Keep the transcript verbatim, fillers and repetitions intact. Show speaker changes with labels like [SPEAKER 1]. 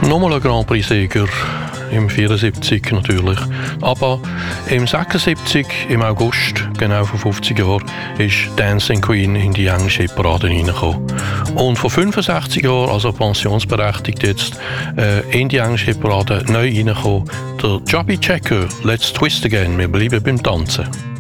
[SPEAKER 1] Nochmal ein Grand Prix-Sieger, im vierundsiebzig natürlich. Aber im sechsundsiebzig, im August, genau vor fünfzig Jahren, ist Dancing Queen in die englische Parade reingekommen. Und vor fünfundsechzig Jahren, also pensionsberechtigt jetzt, äh, in die englische Parade neu reingekommen, der Chubby Checker, Let's Twist Again, wir bleiben beim Tanzen.